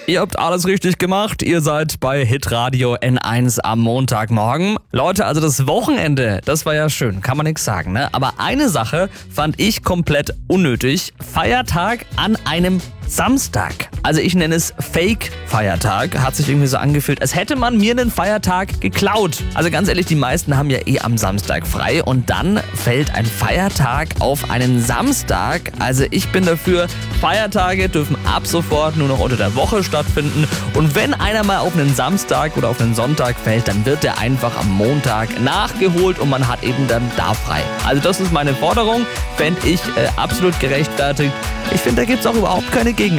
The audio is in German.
Ihr habt alles richtig gemacht. Ihr seid bei Hitradio N1 am Montagmorgen. Leute, also das Wochenende, das war ja schön, kann man nichts sagen, ne? Aber eine Sache fand ich komplett unnötig. Feiertag an einem Samstag. Also ich nenne es Fake-Feiertag. Hat sich irgendwie so angefühlt, als hätte man mir einen Feiertag geklaut. Also ganz ehrlich, die meisten haben ja am Samstag frei und dann fällt ein Feiertag auf einen Samstag. Also ich bin dafür, Feiertage dürfen ab sofort nur noch unter der Woche stattfinden. Und wenn einer mal auf einen Samstag oder auf einen Sonntag fällt, dann wird der einfach am Montag nachgeholt und man hat eben dann da frei. Also das ist meine Forderung, fände ich absolut gerechtfertigt. Ich finde, da gibt es auch überhaupt keine Gegenargumente.